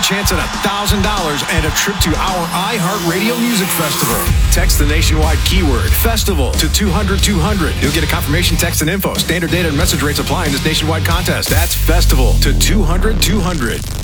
chance at $1,000 and a trip to our iHeartRadio Music Festival. Text the nationwide keyword FESTIVAL to 200-200. You'll get a confirmation text and info. Standard data and message rates apply in this nationwide contest. That's FESTIVAL to 200-200.